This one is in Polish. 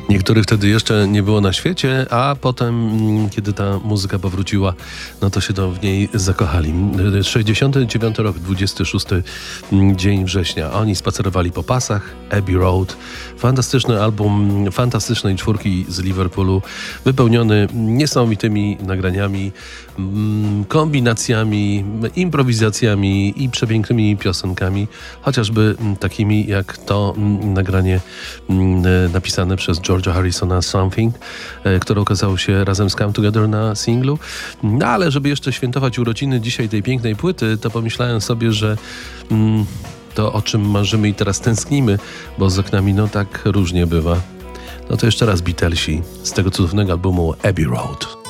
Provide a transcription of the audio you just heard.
Niektórych wtedy jeszcze nie było na świecie, a potem, kiedy ta muzyka powróciła, no to się w niej zakochali. 69 rok, 26 dzień września. Oni spacerowali po pasach, Abbey Road. Fantastyczny album fantastycznej czwórki z Liverpoolu, wypełniony niesamowitymi nagraniami, kombinacjami, improwizacjami i przepięknymi piosenkami, chociażby takimi jak to nagranie napisane przez George'a Harrisona Something, które okazało się razem z Come Together na singlu. No ale żeby jeszcze świętować urodziny dzisiaj tej pięknej płyty, to pomyślałem sobie, że to, o czym marzymy i teraz tęsknimy, bo z oknami no tak różnie bywa. No to jeszcze raz Beatlesi z tego cudownego albumu Abbey Road.